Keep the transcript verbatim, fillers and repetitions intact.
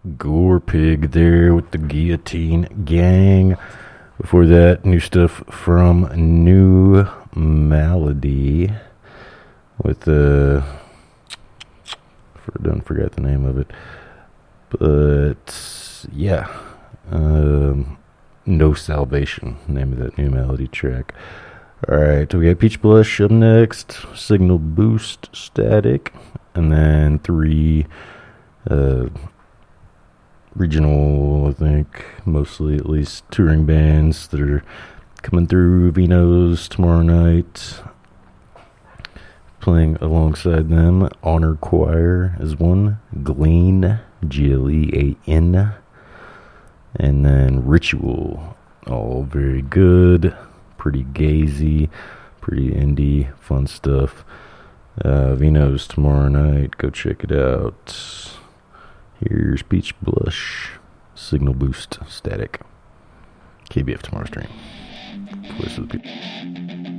Gore Pig there with the Guillotine Gang. Before that, new stuff from New Malady with the... I don't forget the name of it. But, yeah. Um, No Salvation, name of that New Malady track. Alright, we got Peach Blush up next. Signal Boost, Static. And then three... Uh, regional, I think, mostly at least touring bands that are coming through Vino's tomorrow night. Playing alongside them, Honor Choir is one, Glean, G L E A N, and then Ritual. All very good, pretty gazy, pretty indie, fun stuff. Uh, Vino's tomorrow night, go check it out. Here's Peach Blush, Signal Boost, Static. K B F Tomorrow Stream. Voice of the people.